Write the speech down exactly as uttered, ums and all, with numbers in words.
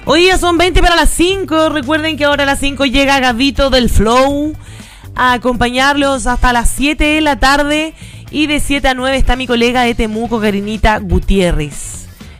Hoy día son veinte para las cinco. Recuerden que ahora a las cinco llega Gabito del Flow a acompañarlos hasta las siete de la tarde. Y de siete a nueve está mi colega de Temuco, Karinita Gutiérrez.